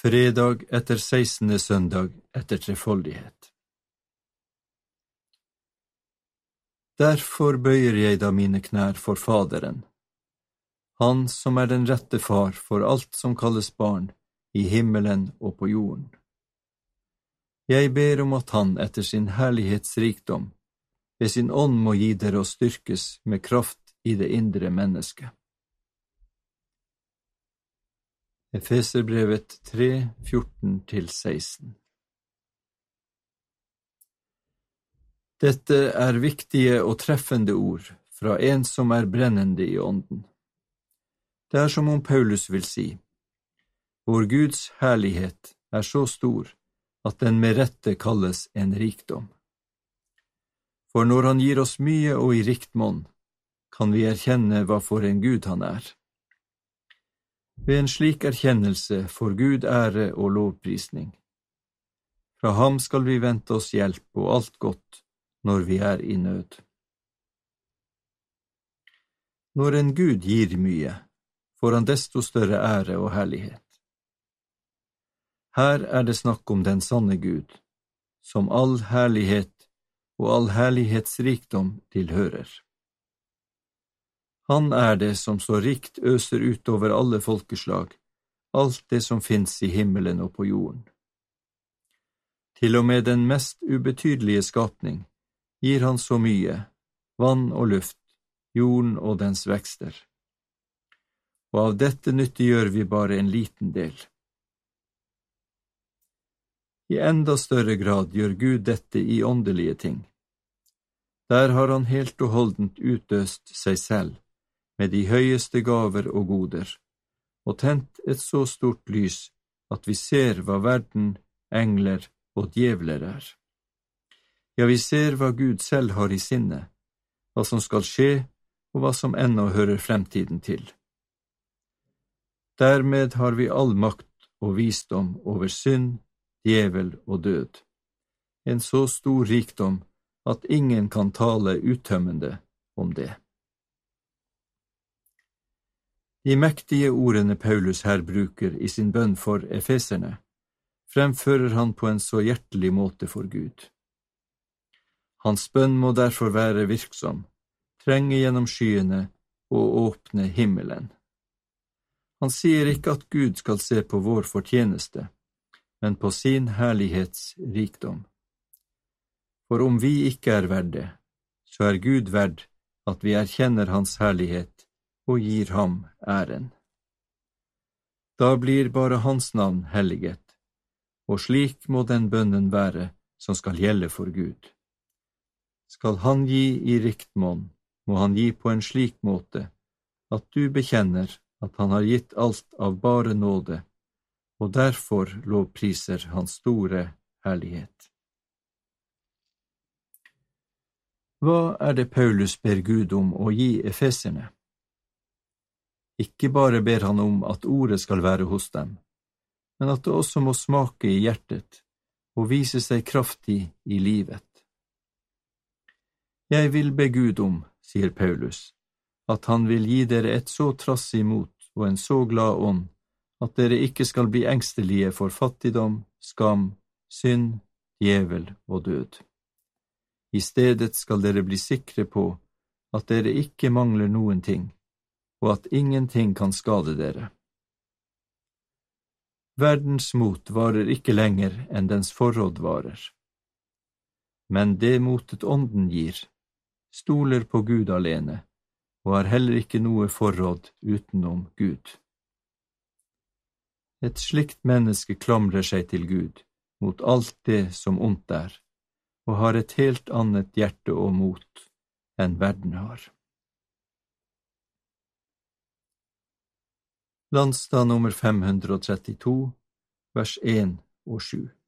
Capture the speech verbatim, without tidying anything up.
Fredag etter sekstende søndag etter trefoldighet. Derfor bøyer jeg da mine knær for Faderen, han som er den rette far for alt som kalles barn, i himmelen og på jorden. Jeg ber om at han etter sin herlighetsrikdom, ved sin ånd må gi dere å styrkes med kraft i det indre mennesket. Efeserbrevet tre, fjorten til seksten. Dette er viktige og treffende ord fra en som er brennende i ånden. Det er som om Paulus vil si, vår Guds herlighet er så stor at den med rette kalles en rikdom. For når han gir oss mye og i rikt monn, kan vi erkjenne hva for en Gud han er. Ved en slik erkjennelse får Gud ære og lovprisning. Fra ham skal vi vente oss hjelp og alt godt når vi er i nød. Når en Gud gir mye, får han desto større ære og herlighet. Her er det snakk om den sanne Gud, som all herlighet og all herlighetsrikdom tilhører. Han er det som så rikt øser ut over alle folkeslag, alt det som finnes i himmelen og på jorden. Til og med den mest ubetydelige skapning gir han så mye, vann og luft, jorden og dens vekster. Og av dette nyttiggjør vi bare en liten del. I enda større grad gjør Gud dette i åndelige ting. Der har han helt og holdent utøst seg selv, med de høyeste gaver og goder, og tent et så stort lys at vi ser hva verden, engler og djevler er. Ja, vi ser hva Gud selv har i sinne, hva som skal skje og hva som ennå hører fremtiden til. Dermed har vi all makt og visdom over synd, djevel og død, en så stor rikdom at ingen kan tale uttømmende om det. De mektige ordene Paulus her bruker i sin bønn for efeserne, fremfører han på en så hjertelig måte for Gud. Hans bønn må derfor være virksom, trenge gjennom skyene og åpne himmelen. Han sier ikke at Gud skal se på vår fortjeneste, men på sin herlighetsrikdom. For om vi ikke er verd det, så er Gud verd at vi erkjenner hans herlighet og gir ham æren. Da blir bare hans navn helliget, og slik må den bønnen være som skal gjelde for Gud. Skal han gi i rikt monn, må han gi på en slik måte at du bekjenner at han har gitt alt av bare nåde, og derfor lovpriser hans store herlighet. Hva er det Paulus ber Gud om å gi efeserne? Ikke bare ber han om at ordet skal være hos dem, men at det også må smake i hjertet og vise seg kraftig i livet. Jeg vil be Gud om, sier Paulus, at han vil gi dere et så trassig mot og en så glad ånd, at dere ikke skal bli engstelige for fattigdom, skam, synd, djevel og død. I stedet skal dere bli sikre på at dere ikke mangler noen ting, og at ingenting kan skade dere. Verdens mot varer ikke lenger enn dens forråd varer. Men det motet ånden gir, stoler på Gud alene, og har heller ikke noe forråd utenom Gud. Et slikt menneske klamrer seg til Gud, mot alt det som ondt er, og har et helt annet hjerte og mot enn verden har. Landstad nummer fem hundre og trettito, vers én og sju.